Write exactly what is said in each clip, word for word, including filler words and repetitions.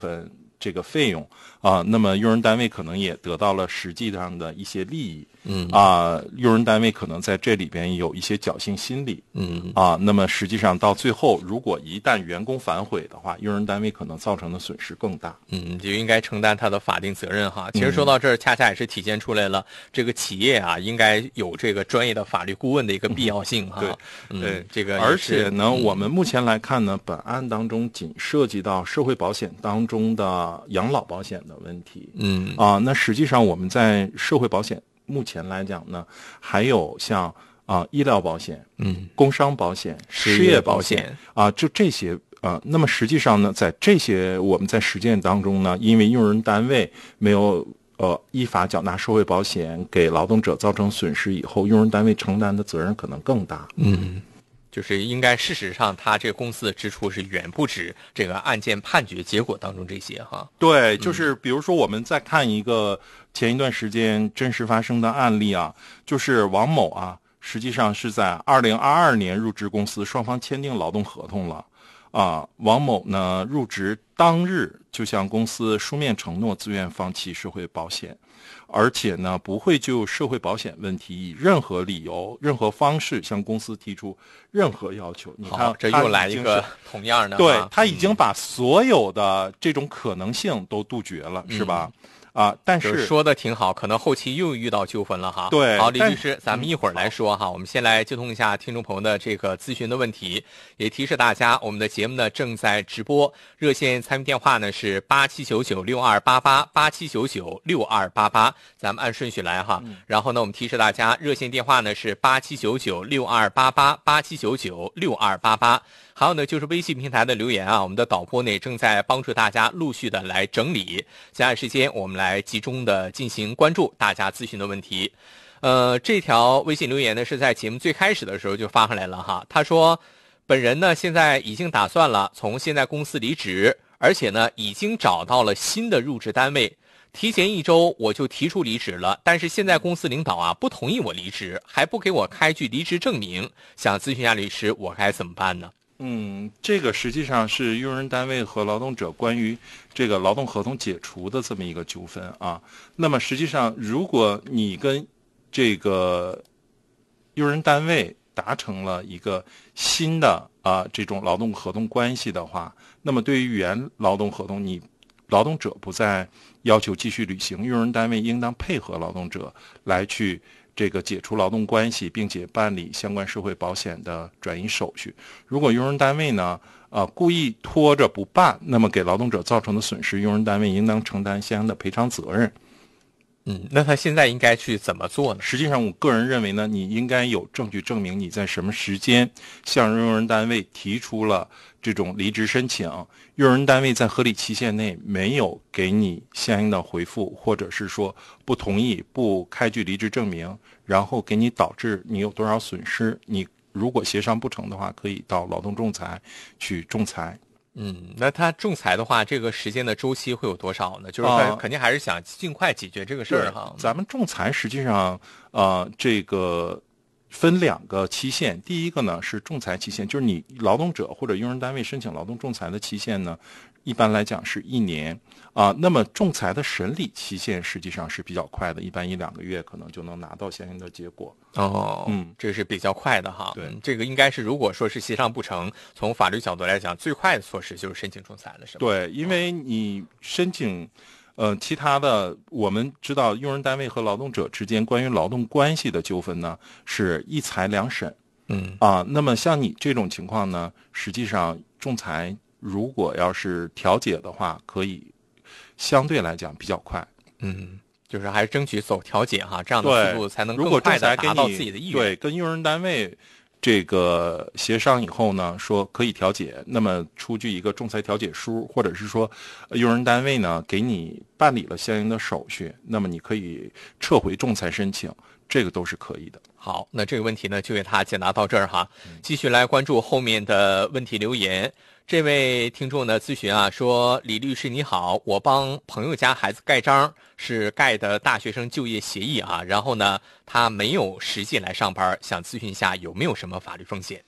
分这个费用啊，那么用人单位可能也得到了实际上的一些利益。 嗯啊，用人单位可能在这里边有一些侥幸心理。 嗯啊，那么实际上到最后，如果一旦员工反悔的话，用人单位可能造成的损失更大。 嗯，就应该承担他的法定责任哈。其实说到这儿，恰恰也是体现出来了这个企业啊，应该有这个专业的法律顾问的一个必要性哈。 对， 嗯， 对， 这个而且呢、 嗯， 我们目前来看呢，本案当中仅涉及到社会保险当中的养老保险的问题。 嗯啊，那实际上我们在社会保险目前来讲呢，还有像啊医疗保险、 嗯工伤保险、 失失业业保险保险啊，就这些啊。那么实际上呢，在这些我们在实践当中呢，因为用人单位没有呃依法缴纳社会保险，给劳动者造成损失以后，用人单位承担的责任可能更大。 嗯。就是应该事实上，他这个公司的支出是远不止这个案件判决结果当中这些哈。 对，就是比如说我们再看一个前一段时间真实发生的案例啊，就是王某啊，实际上是在二零二二年入职公司，双方签订劳动合同了啊。王某呢入职当日就向公司书面承诺自愿放弃社会保险，而且呢不会就社会保险问题以任何理由、任何方式向公司提出任何要求。你看， 这又来一个同样的， 对，他已经把所有的这种可能性都杜绝了， 嗯、 是吧？啊，但是说的挺好，可能后期又遇到纠纷了哈。 对， 好，李律师，咱们一会儿来说哈。我们先来接通一下听众朋友的这个咨询的问题，也提示大家，我们的节目呢正在直播，热线参与电话呢是八七九九六二八八八七九九六二八八，咱们按顺序来哈。嗯、然后呢，我们提示大家，热线电话呢是八七九九六二八八八七九九六二八八。还有呢，就是微信平台的留言啊，我们的导播呢正在帮助大家陆续的来整理。接下来时间，我们来集中的进行关注大家咨询的问题。呃，这条微信留言呢是在节目最开始的时候就发上来了哈。他说，本人呢现在已经打算了从现在公司离职，而且呢已经找到了新的入职单位。提前一周我就提出离职了，但是现在公司领导啊不同意我离职，还不给我开具离职证明，想咨询一下律师，我该怎么办呢？ 嗯，这个实际上是用人单位和劳动者关于这个劳动合同解除的这么一个纠纷啊。那么实际上，如果你跟这个用人单位达成了一个新的啊这种劳动合同关系的话，那么对于原劳动合同，你劳动者不再要求继续履行，用人单位应当配合劳动者来去这个解除劳动关系，并且办理相关社会保险的转移手续。如果用人单位呢，呃，故意拖着不办，那么给劳动者造成的损失，用人单位应当承担相应的赔偿责任。 嗯，那他现在应该去怎么做呢？ 实际上，我个人认为呢，你应该有证据证明你在什么时间向用人单位提出了这种离职申请，用人单位在合理期限内没有给你相应的回复，或者是说不同意、不开具离职证明，然后给你导致你有多少损失，你如果协商不成的话，可以到劳动仲裁去仲裁。 嗯，那他仲裁的话，这个时间的周期会有多少呢？就是他肯定还是想尽快解决这个事儿哈。 咱们仲裁实际上，呃，这个分两个期限。第一个呢是仲裁期限，就是你劳动者或者用人单位申请劳动仲裁的期限呢，一般来讲是一年啊、呃。那么仲裁的审理期限实际上是比较快的，一般一两个月可能就能拿到相应的结果。 哦，嗯，这是比较快的哈。 对、 嗯，这个应该是如果说是协商不成，从法律角度来讲，最快的措施就是申请仲裁了，是吧？ 对，因为你申请，呃，其他的我们知道，用人单位和劳动者之间关于劳动关系的纠纷呢，是一裁两审。 嗯啊，那么像你这种情况呢，实际上仲裁如果要是调解的话，可以相对来讲比较快。 嗯。就是还是争取走调解哈，这样的速度才能更快的达到自己的意愿。 对，跟用人单位这个协商以后呢，说可以调解，那么出具一个仲裁调解书，或者是说用人单位呢给你办理了相应的手续，那么你可以撤回仲裁申请，这个都是可以的。 好，那这个问题呢就给他解答到这儿哈，继续来关注后面的问题留言。这位听众呢咨询啊说，李律师你好，我帮朋友家孩子盖章，是盖的大学生就业协议啊，然后呢他没有实际来上班，想咨询一下有没有什么法律风险。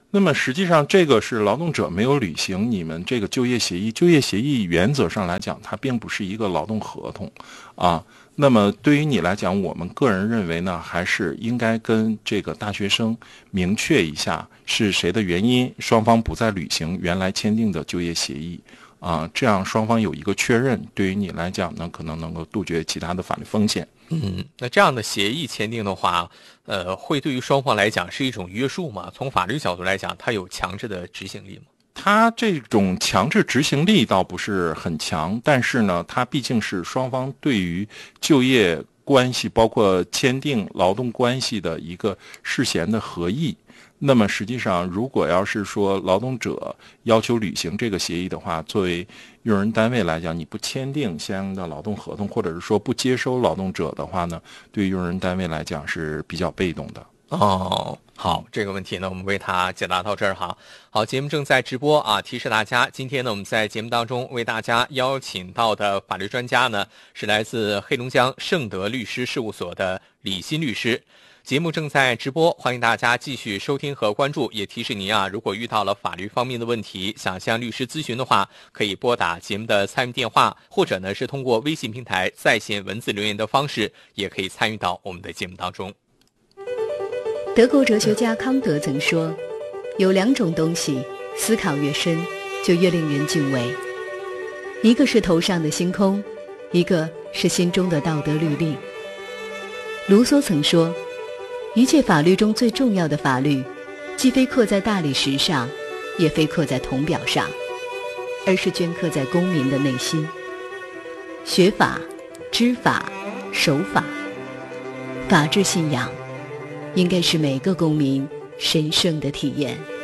那么实际上这个是劳动者没有履行你们这个就业协议，就业协议原则上来讲它并不是一个劳动合同啊。那么对于你来讲，我们个人认为呢，还是应该跟这个大学生明确一下是谁的原因，双方不再履行原来签订的就业协议啊，这样双方有一个确认，对于你来讲呢，可能能够杜绝其他的法律风险。 嗯，那这样的协议签订的话，呃，会对于双方来讲是一种约束吗？从法律角度来讲，它有强制的执行力吗？ 它这种强制执行力倒不是很强，但是呢，它毕竟是双方对于就业关系，包括签订劳动关系的一个事先的合意。那么实际上，如果要是说劳动者要求履行这个协议的话，作为用人单位来讲，你不签订相应的劳动合同，或者是说不接收劳动者的话呢，对于用人单位来讲是比较被动的。 哦，好，这个问题呢，我们为他解答到这儿哈。好，节目正在直播啊，提示大家，今天呢，我们在节目当中为大家邀请到的法律专家呢，是来自黑龙江盛德律师事务所的李欣律师。节目正在直播，欢迎大家继续收听和关注。也提示您啊，如果遇到了法律方面的问题，想向律师咨询的话，可以拨打节目的参与电话，或者呢是通过微信平台在线文字留言的方式，也可以参与到我们的节目当中。 德国哲学家康德曾说，有两种东西，思考越深，就越令人敬畏。一个是头上的星空，一个是心中的道德律令。卢梭曾说，一切法律中最重要的法律，既非刻在大理石上，也非刻在铜表上，而是镌刻在公民的内心。学法、知法、守法，法治信仰应该是每个公民神圣的体验。